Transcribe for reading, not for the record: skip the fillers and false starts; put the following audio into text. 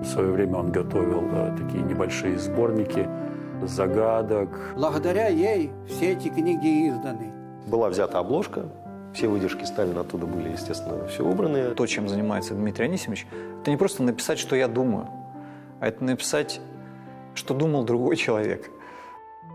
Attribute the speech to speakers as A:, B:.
A: В свое время он готовил такие небольшие сборники загадок.
B: Благодаря ей все эти книги изданы.
C: Была взята обложка, все выдержки Сталина оттуда были, естественно, все убраны.
D: То, чем занимается Дмитрий Анисимович, это не просто написать, что я думаю, а это написать, что думал другой человек.